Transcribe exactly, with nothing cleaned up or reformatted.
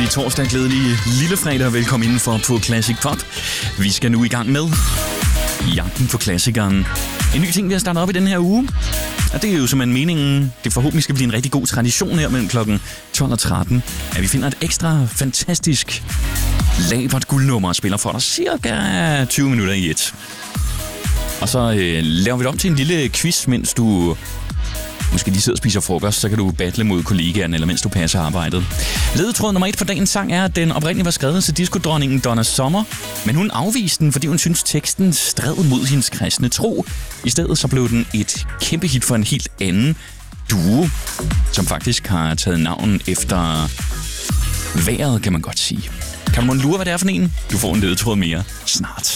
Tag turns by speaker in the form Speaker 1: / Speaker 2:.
Speaker 1: Glædelig torsdag, glædelig lille fredag og velkommen indenfor på Classic Pop. Vi skal nu i gang med jagten på klassikeren. En ny ting, vi har startet op i den her uge. Og det er jo simpelthen meningen, det forhåbentlig skal blive en rigtig god tradition her mellem klokken tolv og tretten, at vi finder et ekstra fantastisk labert guldnummer og spiller for dig cirka tyve minutter i et. Og så øh, laver vi det om til en lille quiz, mens du måske lige sidder og spiser frokost, så kan du battle mod kollegaerne, eller mens du passer arbejdet. Ledetråd nummer et for dagens sang er, at den oprindeligt var skrevet til diskodronningen Donna Summer, men hun afviste den, fordi hun syntes teksten stred mod hendes kristne tro. I stedet så blev den et kæmpe hit for en helt anden duo, som faktisk har taget navn efter vejret, kan man godt sige. Kan man lure, hvad det er for en? Du får en ledetråd mere snart.